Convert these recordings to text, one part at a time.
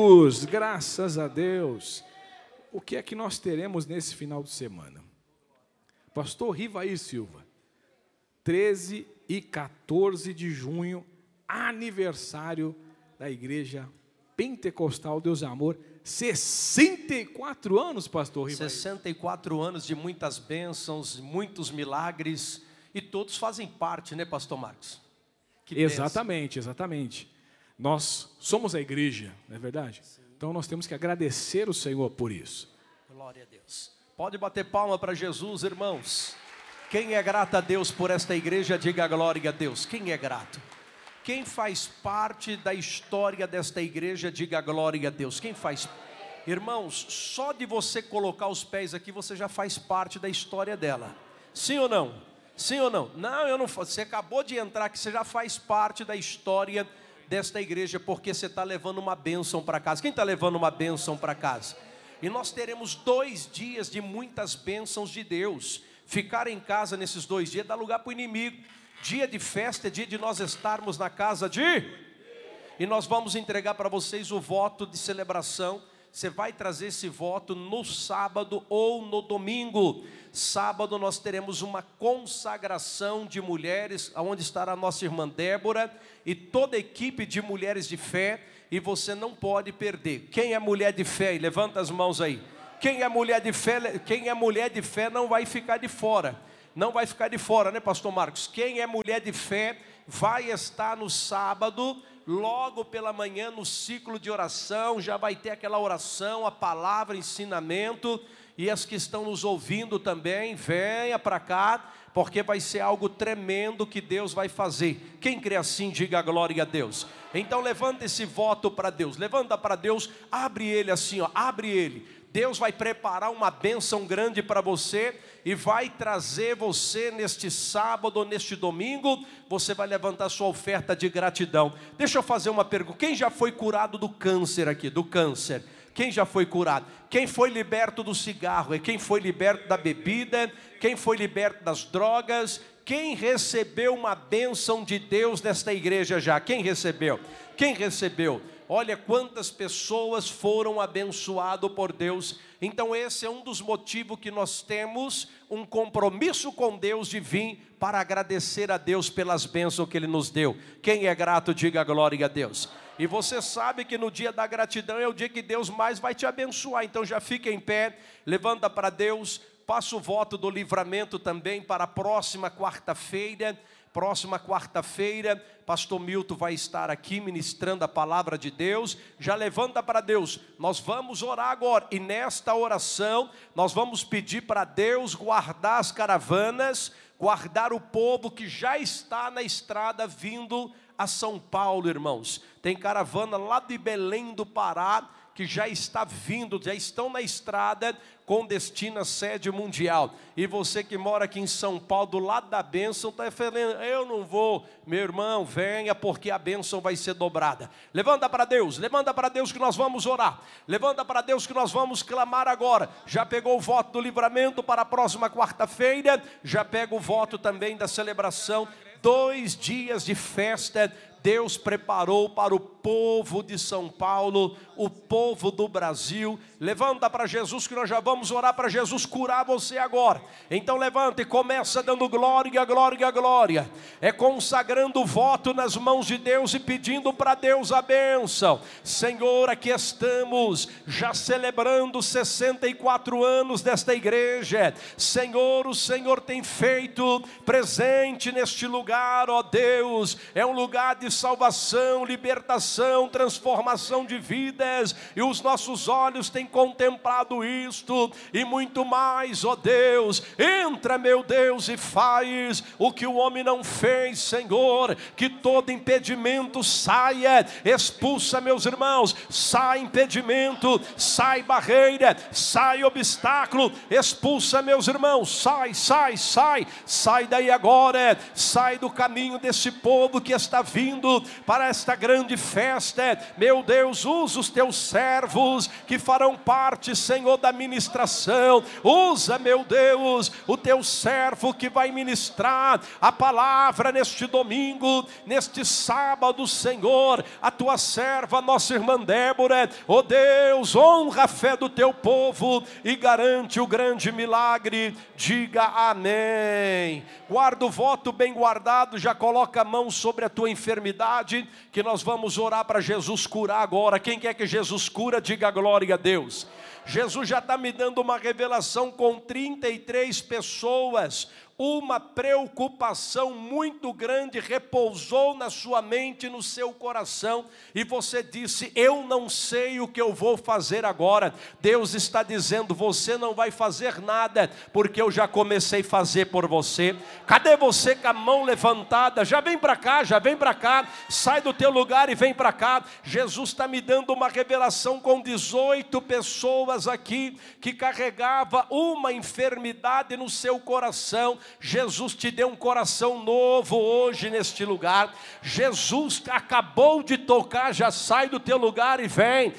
Jesus, graças a Deus. O que é que nós teremos nesse final de semana? Pastor Rivair Silva, 13 e 14 de junho, aniversário da Igreja Pentecostal Deus e Amor, 64 anos, pastor Rivair. 64 anos de muitas bênçãos, muitos milagres, e todos fazem parte, né, pastor Marcos? Exatamente, exatamente. Nós somos a igreja, não é verdade? Sim. Então nós temos que agradecer o Senhor por isso. Glória a Deus. Pode bater palma para Jesus, irmãos. Quem é grato a Deus por esta igreja, diga glória a Deus. Quem é grato? Quem faz parte da história desta igreja, diga glória a Deus. Quem faz? Irmãos, só de você colocar os pés aqui, você já faz parte da história dela. Sim ou não? Sim ou não? Não, eu não faço. Você acabou de entrar aqui, você já faz parte da história desta igreja, porque você está levando uma bênção para casa. Quem está levando uma bênção para casa? E nós teremos 2 dias de muitas bênçãos de Deus. Ficar em casa nesses 2 dias dá lugar para o inimigo. Dia de festa é dia de nós estarmos na casa de... E nós vamos entregar para vocês o voto de celebração. Você vai trazer esse voto no sábado ou no domingo. Sábado nós teremos uma consagração de mulheres, onde estará a nossa irmã Débora e toda a equipe de mulheres de fé, e você não pode perder. Quem é mulher de fé? Levanta as mãos aí. Quem é mulher de fé não vai ficar de fora. Não vai ficar de fora, né, pastor Marcos? Quem é mulher de fé vai estar no sábado, logo pela manhã, no ciclo de oração. Já vai ter aquela oração, a palavra, ensinamento. E as que estão nos ouvindo também, venha para cá, porque vai ser algo tremendo que Deus vai fazer. Quem crê assim, diga glória a Deus. Então levanta esse voto para Deus, levanta para Deus, abre ele assim, ó, abre ele. Deus vai preparar uma bênção grande para você e vai trazer você neste sábado ou neste domingo. Você vai levantar sua oferta de gratidão. Deixa eu fazer uma pergunta. Quem já foi curado do câncer aqui? Do câncer? Quem já foi curado? Quem foi liberto do cigarro? Quem foi liberto da bebida? Quem foi liberto das drogas? Quem recebeu uma bênção de Deus nesta igreja já? Quem recebeu? Quem recebeu? Olha quantas pessoas foram abençoadas por Deus. Então esse é um dos motivos que nós temos um compromisso com Deus de vir para agradecer a Deus pelas bênçãos que Ele nos deu. Quem é grato, diga glória a Deus. E você sabe que no dia da gratidão é o dia que Deus mais vai te abençoar. Então já fica em pé, levanta para Deus, passa o voto do livramento também para a próxima quarta-feira. Próxima quarta-feira, pastor Milton vai estar aqui ministrando a palavra de Deus. Já levanta para Deus, nós vamos orar agora. E nesta oração, nós vamos pedir para Deus guardar as caravanas, guardar o povo que já está na estrada vindo a São Paulo, irmãos. Tem caravana lá de Belém do Pará, que já está vindo, já estão na estrada com destino à sede mundial. E você que mora aqui em São Paulo, do lado da bênção, está falando, eu não vou. Meu irmão, venha, porque a bênção vai ser dobrada. Levanta para Deus que nós vamos orar. Levanta para Deus que nós vamos clamar agora. Já pegou o voto do livramento para a próxima quarta-feira, já pega o voto também da celebração. 2 dias de festa Deus preparou para o povo de São Paulo, o povo do Brasil. Levanta para Jesus que nós já vamos orar para Jesus curar você agora. Então levanta e começa dando glória, glória, glória. É consagrando o voto nas mãos de Deus e pedindo para Deus a bênção. Senhor, aqui estamos já celebrando 64 anos desta igreja. Senhor, o Senhor tem feito presente neste lugar, ó Deus. É um lugar de salvação, libertação, transformação de vidas, e os nossos olhos têm contemplado isto e muito mais, ó Deus. Entra, meu Deus, e faz o que o homem não fez, Senhor, que todo impedimento saia, expulsa, meus irmãos, sai impedimento, sai barreira, sai obstáculo, expulsa, meus irmãos, sai daí agora, sai do caminho desse povo que está vindo vindo para esta grande festa. Meu Deus, usa os teus servos que farão parte, Senhor, da ministração. Usa, meu Deus, o teu servo que vai ministrar a palavra neste domingo, neste sábado, Senhor. A tua serva, nossa irmã Débora, ó Deus, honra a fé do teu povo e garante o grande milagre. Diga amém. Guarda o voto bem guardado, já coloca a mão sobre a tua enfermidade, que nós vamos orar para Jesus curar agora. Quem quer que Jesus cura, diga glória a Deus. Jesus já está me dando uma revelação com 33 pessoas. Uma preocupação muito grande repousou na sua mente e no seu coração, e você disse: eu não sei o que eu vou fazer agora. Deus está dizendo: você não vai fazer nada, porque eu já comecei a fazer por você. Cadê você com a mão levantada? Já vem para cá, já vem para cá, sai do teu lugar e vem para cá. Jesus está me dando uma revelação com 18 pessoas aqui, que carregava uma enfermidade no seu coração. Jesus te deu um coração novo hoje neste lugar. Jesus acabou de tocar, já sai do teu lugar e vem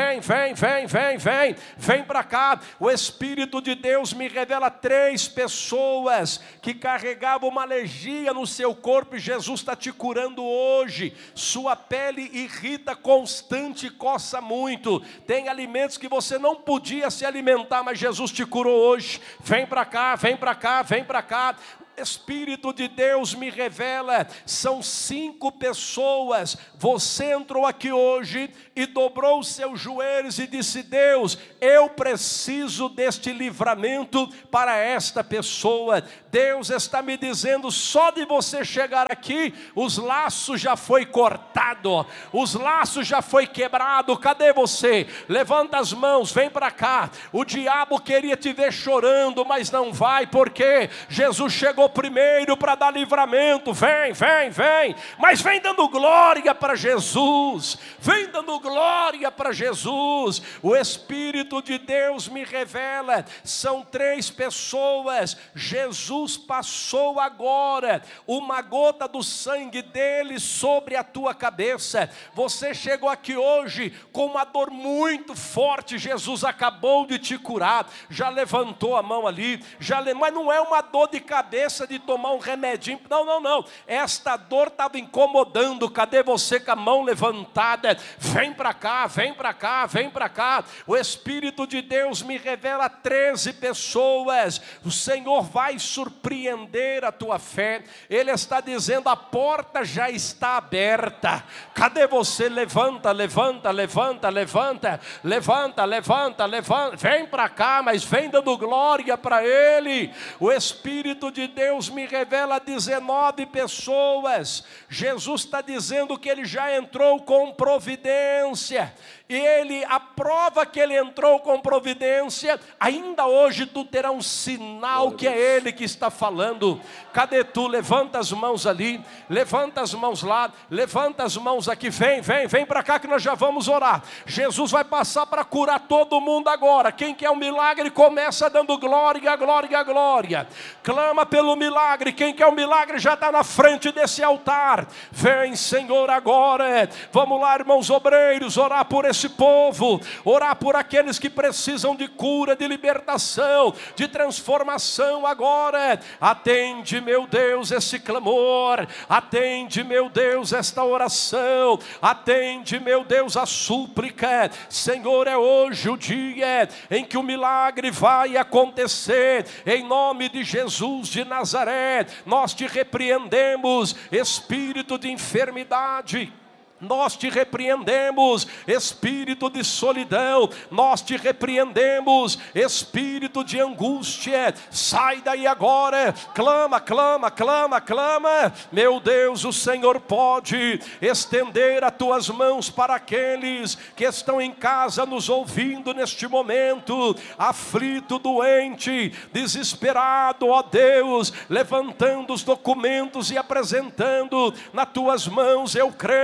para cá. O Espírito de Deus me revela 3 pessoas que carregavam uma alergia no seu corpo, e Jesus está te curando hoje. Sua pele irrita constante, coça muito, tem alimentos que você não podia se alimentar, mas Jesus te curou hoje. Vem para cá, vem para cá, vem para cá. Espírito de Deus me revela, são 5 pessoas. Você entrou aqui hoje e dobrou os seus joelhos e disse: Deus, eu preciso deste livramento para esta pessoa. Deus está me dizendo: só de você chegar aqui, os laços já foi cortado, os laços já foi quebrado. Cadê você? Levanta as mãos, vem para cá. O diabo queria te ver chorando, mas não vai, porque Jesus chegou primeiro para dar livramento. Vem, mas vem dando glória para Jesus, vem dando glória para Jesus. O Espírito de Deus me revela, são 3 pessoas. Jesus passou agora uma gota do sangue dele sobre a tua cabeça. Você chegou aqui hoje com uma dor muito forte, Jesus acabou de te curar. Já levantou a mão ali, mas não é uma dor de cabeça de tomar um remedinho, não, esta dor estava incomodando. Cadê você com a mão levantada? Vem para cá, vem para cá, vem para cá. O Espírito de Deus me revela 13 pessoas. O Senhor vai surpreender a tua fé. Ele está dizendo: a porta já está aberta. Cadê você? Levanta, vem para cá, mas vem dando glória para Ele. O Espírito de Deus me revela 19 pessoas. Jesus está dizendo que Ele já entrou com providência. E a prova que Ele entrou com providência, ainda hoje tu terá um sinal que é Ele que está falando. Cadê tu? Levanta as mãos ali, levanta as mãos lá, levanta as mãos aqui, vem para cá que nós já vamos orar. Jesus vai passar para curar todo mundo agora. Quem quer um milagre, começa dando glória, glória, glória. Clama pelo milagre. Quem quer um milagre já está na frente desse altar. Vem, Senhor, agora. Vamos lá, irmãos obreiros, orar por esse povo, orar por aqueles que precisam de cura, de libertação, de transformação agora. Atende, meu Deus, esse clamor. Atende, meu Deus, esta oração. Atende, meu Deus, a súplica. Senhor, é hoje o dia em que o milagre vai acontecer. Em nome de Jesus de Nazaré, nós te repreendemos, espírito de enfermidade. Nós te repreendemos, espírito de solidão. Nós te repreendemos, espírito de angústia. Sai daí agora. Clama, clama, clama, clama. Meu Deus, o Senhor pode estender as tuas mãos para aqueles que estão em casa nos ouvindo neste momento, aflito, doente, desesperado, ó Deus, levantando os documentos e apresentando nas tuas mãos. Eu creio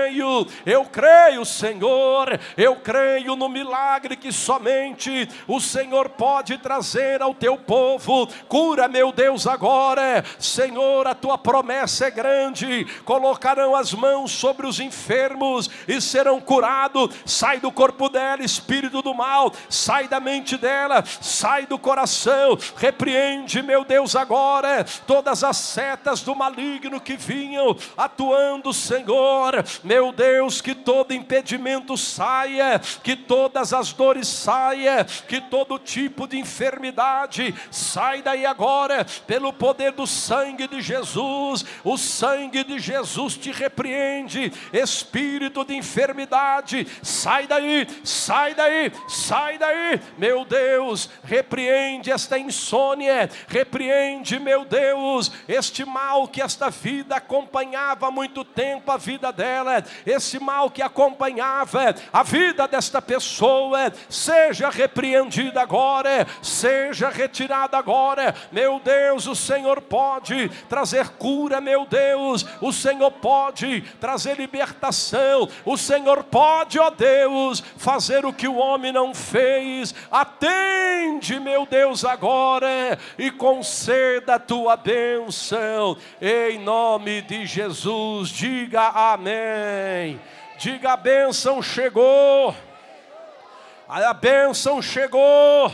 Eu creio, Senhor, eu creio no milagre que somente o Senhor pode trazer ao teu povo. Cura, meu Deus, agora. Senhor, a tua promessa é grande. Colocarão as mãos sobre os enfermos e serão curados. Sai do corpo dela, espírito do mal. Sai da mente dela, sai do coração. Repreende, meu Deus, agora todas as setas do maligno que vinham atuando, Senhor. Meu Deus, que todo impedimento saia, que todas as dores saia, que todo tipo de enfermidade sai daí agora, pelo poder do sangue de Jesus. O sangue de Jesus te repreende. Espírito de enfermidade, sai daí, sai daí, sai daí. Meu Deus, repreende esta insônia, repreende, meu Deus, este mal que esta vida acompanhava há muito tempo a vida dela, esse mal que acompanhava a vida desta pessoa, seja repreendida agora, seja retirada agora. Meu Deus, o Senhor pode trazer cura, meu Deus, o Senhor pode trazer libertação, o Senhor pode, ó Deus, fazer o que o homem não fez. Atende, meu Deus, agora e conceda a tua bênção, em nome de Jesus. Diga amém. Diga: a bênção chegou. A bênção chegou.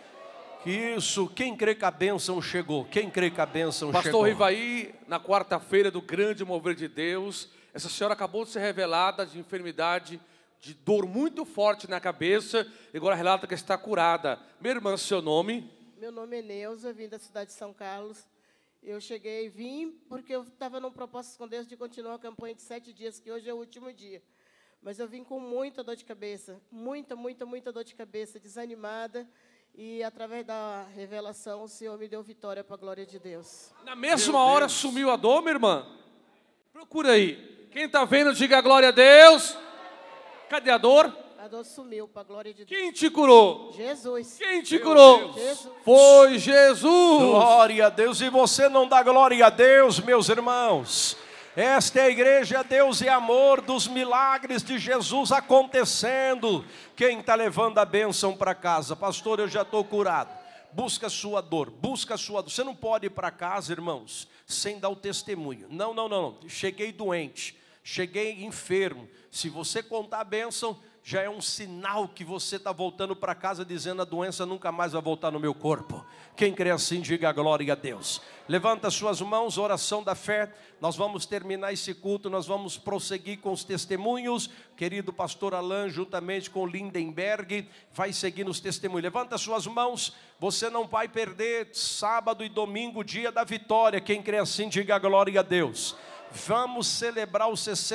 Isso, quem crê que a bênção chegou? Quem crê que a bênção chegou? Pastor Rivaí, na quarta-feira do grande mover de Deus, essa senhora acabou de ser revelada de enfermidade, de dor muito forte na cabeça, e agora relata que está curada. Minha irmã, seu nome? Meu nome é Neuza, vim da cidade de São Carlos. Eu vim porque eu estava num propósito com Deus de continuar a campanha de 7 dias, que hoje é o último dia. Mas eu vim com muita dor de cabeça, muita dor de cabeça, desanimada. E através da revelação, o Senhor me deu vitória para a glória de Deus. Na mesma hora sumiu a dor, minha irmã? Procura aí. Quem está vendo, diga a glória a Deus. Cadê a dor? A dor sumiu para a glória de Deus. Quem te curou? Jesus. Quem te curou? Jesus. Foi Jesus. Glória a Deus. E você não dá glória a Deus, meus irmãos? Esta é a igreja Deus e Amor, dos milagres de Jesus acontecendo. Quem está levando a bênção para casa? Pastor, eu já estou curado. Busca a sua dor, busca a sua dor. Você não pode ir para casa, irmãos, sem dar o testemunho. Não. Cheguei doente, cheguei enfermo. Se você contar a bênção, já é um sinal que você está voltando para casa dizendo: a doença nunca mais vai voltar no meu corpo. Quem crê assim, diga a glória a Deus. Levanta as suas mãos, oração da fé. Nós vamos terminar esse culto, nós vamos prosseguir com os testemunhos. Querido pastor Alain, juntamente com Lindenberg, vai seguir nos testemunhos. Levanta as suas mãos, você não vai perder sábado e domingo, dia da vitória. Quem crê assim, diga a glória a Deus. Vamos celebrar os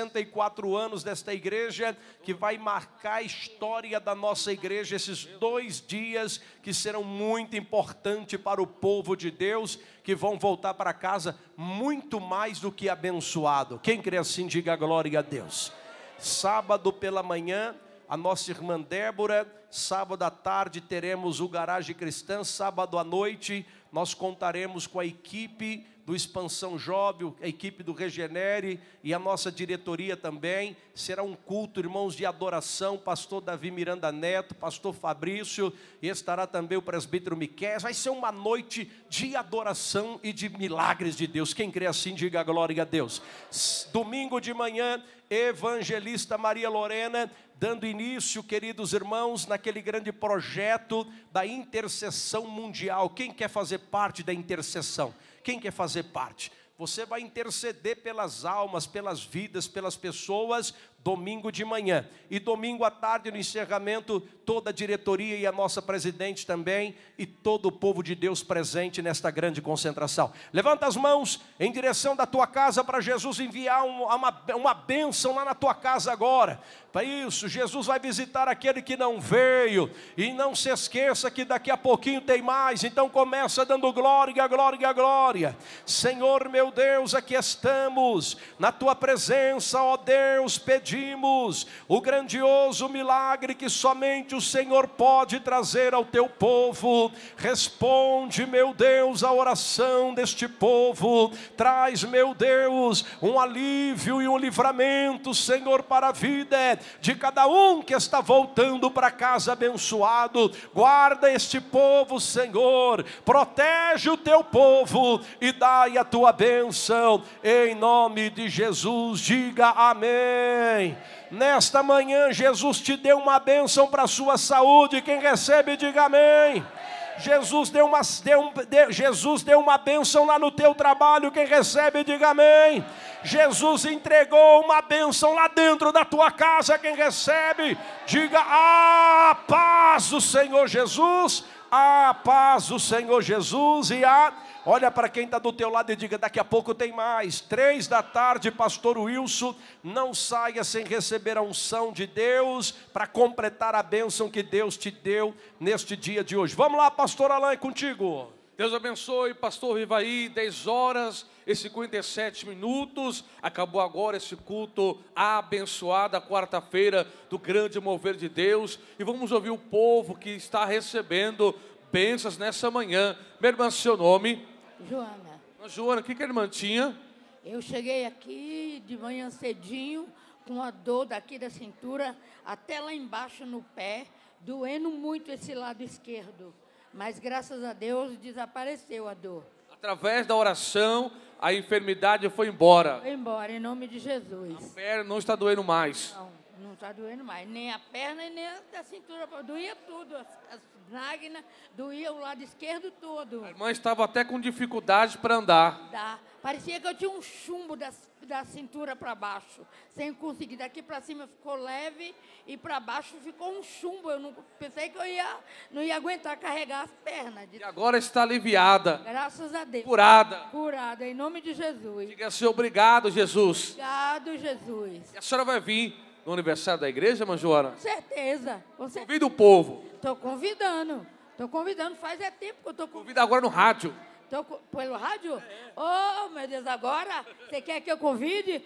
64 anos desta igreja, que vai marcar a história da nossa igreja, esses 2 dias que serão muito importantes para o povo de Deus, que vão voltar para casa muito mais do que abençoado. Quem crê assim, diga a glória a Deus. Sábado pela manhã, a nossa irmã Débora. Sábado à tarde teremos o Garagem Cristã. Sábado à noite nós contaremos com a equipe do Expansão Jovem, a equipe do Regenere e a nossa diretoria também. Será um culto, irmãos, de adoração. Pastor Davi Miranda Neto, pastor Fabrício, e estará também o presbítero Miquel. Vai ser uma noite de adoração e de milagres de Deus. Quem crê assim, diga a glória a Deus. Domingo de manhã, evangelista Maria Lorena, dando início, queridos irmãos, naquele grande projeto da intercessão mundial. Quem quer fazer parte da intercessão? Quem quer fazer parte? Você vai interceder pelas almas, pelas vidas, pelas pessoas, domingo de manhã. E domingo à tarde, no encerramento, toda a diretoria e a nossa presidente também, e todo o povo de Deus presente nesta grande concentração. Levanta as mãos em direção da tua casa para Jesus enviar uma bênção lá na tua casa agora. Para isso, Jesus vai visitar aquele que não veio. E não se esqueça que daqui a pouquinho tem mais. Então começa dando glória, glória, glória. Senhor meu Deus, aqui estamos. Na tua presença, ó Deus, pedimos o grandioso milagre que somente o Senhor pode trazer ao teu povo. Responde, meu Deus, a oração deste povo. Traz, meu Deus, um alívio e um livramento, Senhor, para a vida de cada um que está voltando para casa abençoado. Guarda este povo, Senhor, protege o teu povo e dai a tua bênção, em nome de Jesus. Diga amém. Nesta manhã Jesus te deu uma bênção para a sua saúde. Quem recebe, diga amém. Jesus deu uma bênção lá no teu trabalho. Quem recebe, diga amém. Jesus entregou uma bênção lá dentro da tua casa. Quem recebe, diga a paz do Senhor Jesus. A paz do Senhor Jesus. Olha para quem está do teu lado e diga, daqui a pouco tem mais. 3 da tarde, pastor Wilson. Não saia sem receber a unção de Deus para completar a bênção que Deus te deu neste dia de hoje. Vamos lá, pastor Alain, é contigo. Deus abençoe, pastor Rivaí, 10 horas e 57 minutos. Acabou agora esse culto abençoado, a quarta-feira do grande mover de Deus. E vamos ouvir o povo que está recebendo bênçãos nessa manhã. Minha irmã, seu nome? Joana. Joana, o que a irmã tinha? Eu cheguei aqui de manhã cedinho, com a dor daqui da cintura, até lá embaixo no pé, doendo muito esse lado esquerdo. Mas graças a Deus desapareceu a dor. Através da oração, a enfermidade foi embora. Foi embora, em nome de Jesus. A perna não está doendo mais. Não está doendo mais. Nem a perna e nem a cintura. Doía tudo. As náguinas, doía o lado esquerdo todo. A irmã estava até com dificuldade para andar. Parecia que eu tinha um chumbo da cintura para baixo. Sem conseguir. Daqui para cima ficou leve e para baixo ficou um chumbo. Eu não pensei que eu não ia aguentar carregar as pernas. E agora está aliviada. Graças a Deus. Curada. Curada, em nome de Jesus. Diga assim, obrigado, Jesus. Obrigado, Jesus. E a senhora vai vir no aniversário da igreja, irmã Joana? Com certeza. Convida o povo. Estou convidando. Faz tempo que eu estou convidando. Convida agora no rádio. Pelo rádio? Oh, meu Deus, agora você quer que eu convide?